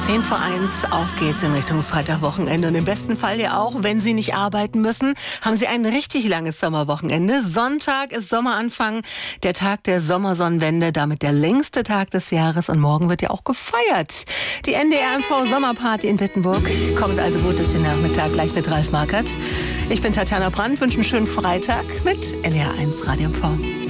10 vor 1, auf geht's in Richtung Freitagwochenende. Und im besten Fall ja auch, wenn Sie nicht arbeiten müssen, haben Sie ein richtig langes Sommerwochenende. Sonntag ist Sommeranfang, der Tag der Sommersonnenwende, damit der längste Tag des Jahres. Und morgen wird ja auch gefeiert. Die NDR-MV Sommerparty in Wittenburg. Kommen Sie also gut durch den Nachmittag, gleich mit Ralf Markert. Ich bin Tatjana Brandt, wünsche einen schönen Freitag mit NDR1 Radio MV.